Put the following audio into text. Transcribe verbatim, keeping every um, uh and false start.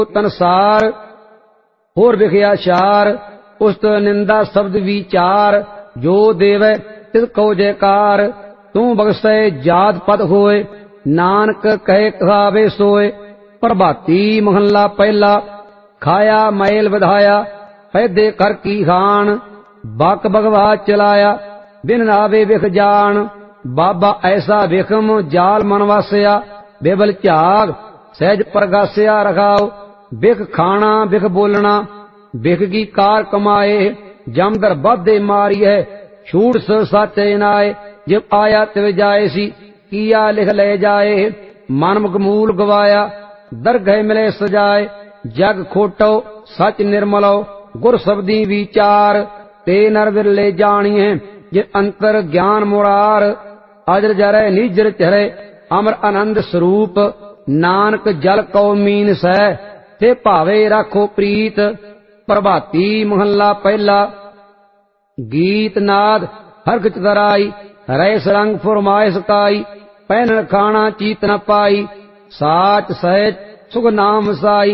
तनसार होर विखया चार, उस्त निंदा शब्द विचार, जो देवै तिस को जयकार। तू बख्शै जात पद होए, नानक कहे कहावे सोए। प्रभाती महला पहला, खाया मैल विधाया, पैदे कर की खान। बक भगवा चलाया, बिन नावे विख जान। बाबा ऐसा विखम जाल मन वासिया, बेबल झाग सहज प्रगासिया रखाओ। बिख खाना बिख बोलना, बिख की कार कमाए। जमदर बधे मारी है, छूट सच नाए। जब आया तिव जाए सी, किया लिख ले जाए। मन मूल गवाया, दरगह मिले सजाए। जग खोटो सच निर्मलो, गुर शब्दी विचार। ते नर विरले जानिए, जे अंतर ज्ञान मुरार। अजर जरै निजर चरे, अमर आनंद स्वरूप। नानक जल को मीन सै, ते भावे राखो प्रीत। प्रभाती महला पहला, गीत नाद हरख चतराई। रैस रंग फुरमाइश काई, पहनन खाना चीत न पाई। साच सहज सुख नाम साई,